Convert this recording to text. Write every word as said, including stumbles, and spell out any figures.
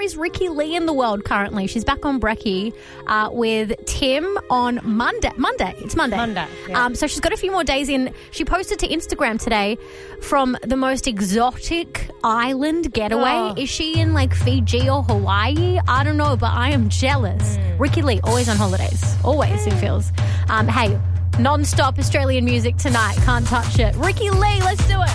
is Ricki Lee in the world currently? She's back on Brekkie uh, with Tim on Monday. Monday. It's Monday. Monday, yeah. Um, so she's got a few more days in. She posted to Instagram today from the most exotic island getaway. Oh. Is she in like Fiji or Hawaii? I don't know, but I am jealous. Mm. Ricki Lee, always on holidays. Always, it feels. Um, hey, non-stop Australian music tonight. Can't touch it. Ricki Lee, let's do it.